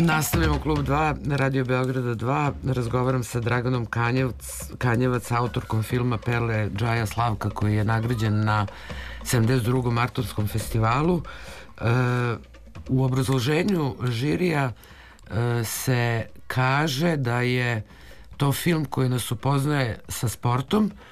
Nastavljamo Klub 2 na Radio Beograda 2. Razgovaram sa Draganom Kanjevac, autorkom filma Perle Džaja Slavka, koji je nagrađen na 72. Martonskom festivalu. U obrazloženju žirija se kaže da je to film koji nas upoznaje sa sportom,